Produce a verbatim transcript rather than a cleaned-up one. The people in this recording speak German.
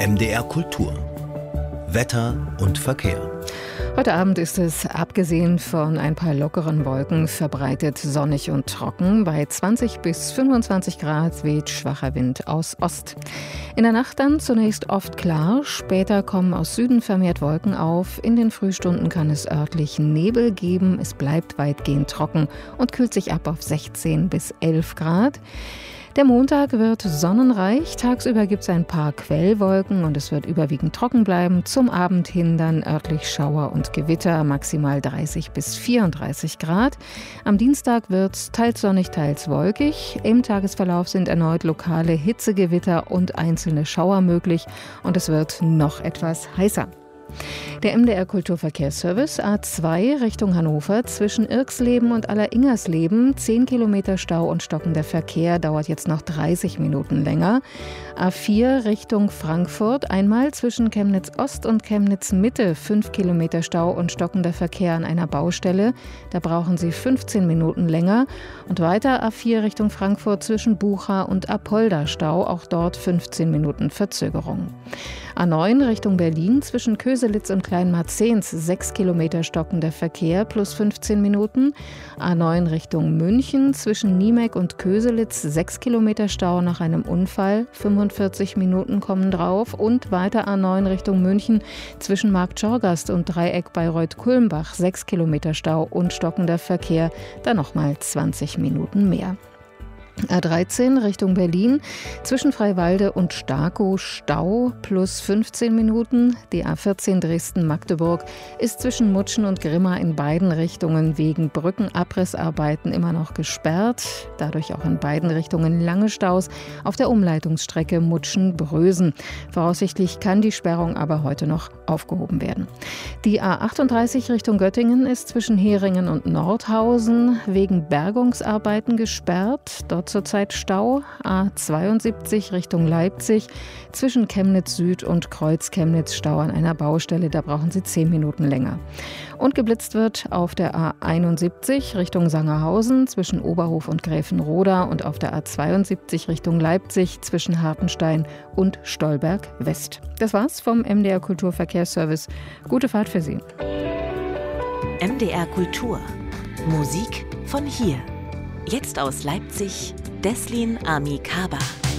M D R Kultur. Wetter und Verkehr. Heute Abend ist es, abgesehen von ein paar lockeren Wolken, verbreitet sonnig und trocken. Bei zwanzig bis fünfundzwanzig Grad weht schwacher Wind aus Ost. In der Nacht dann zunächst oft klar, später kommen aus Süden vermehrt Wolken auf. In den Frühstunden kann es örtlich Nebel geben. Es bleibt weitgehend trocken und kühlt sich ab auf sechzehn bis elf Grad. Der Montag wird sonnenreich, tagsüber gibt es ein paar Quellwolken und es wird überwiegend trocken bleiben. Zum Abend hin dann örtlich Schauer und Gewitter, maximal dreißig bis vierunddreißig Grad. Am Dienstag wird es teils sonnig, teils wolkig. Im Tagesverlauf sind erneut lokale Hitzegewitter und einzelne Schauer möglich und es wird noch etwas heißer. Der M D R Kulturverkehrsservice A zwei Richtung Hannover zwischen Irxleben und Alleringersleben. zehn Kilometer Stau und stockender Verkehr, dauert jetzt noch dreißig Minuten länger. A vier Richtung Frankfurt, einmal zwischen Chemnitz Ost und Chemnitz Mitte. fünf Kilometer Stau und stockender Verkehr an einer Baustelle. Da brauchen Sie fünfzehn Minuten länger. Und weiter A vier Richtung Frankfurt zwischen Bucha und Apolda Stau. Auch dort fünfzehn Minuten Verzögerung. A neun Richtung Berlin zwischen Köselitz und Kleinmarzens, sechs Kilometer stockender Verkehr plus fünfzehn Minuten. A neun Richtung München zwischen Niemek und Köselitz, sechs Kilometer Stau nach einem Unfall, fünfundvierzig Minuten kommen drauf. Und weiter A neun Richtung München zwischen Marktschorgast und Dreieck Bayreuth-Kulmbach, sechs Kilometer Stau und stockender Verkehr, dann nochmal zwanzig Minuten mehr. A dreizehn Richtung Berlin, zwischen Freiwalde und Starkow Stau plus fünfzehn Minuten. Die A vierzehn Dresden-Magdeburg ist zwischen Mutschen und Grimma in beiden Richtungen wegen Brückenabrissarbeiten immer noch gesperrt. Dadurch auch in beiden Richtungen lange Staus auf der Umleitungsstrecke Mutschen-Brösen. Voraussichtlich kann die Sperrung aber heute noch aufgehoben werden. Die A achtunddreißig Richtung Göttingen ist zwischen Heringen und Nordhausen wegen Bergungsarbeiten gesperrt. Dort zurzeit Stau. A zweiundsiebzig Richtung Leipzig zwischen Chemnitz Süd und Kreuz Chemnitz Stau an einer Baustelle. Da brauchen Sie zehn Minuten länger. Und geblitzt wird auf der A einundsiebzig Richtung Sangerhausen zwischen Oberhof und Gräfenroda und auf der A zweiundsiebzig Richtung Leipzig zwischen Hartenstein und Stolberg West. Das war's vom M D R Kulturverkehrsservice. Gute Fahrt für Sie. M D R Kultur. Musik von hier. Jetzt aus Leipzig, Deslin Ami Kaba.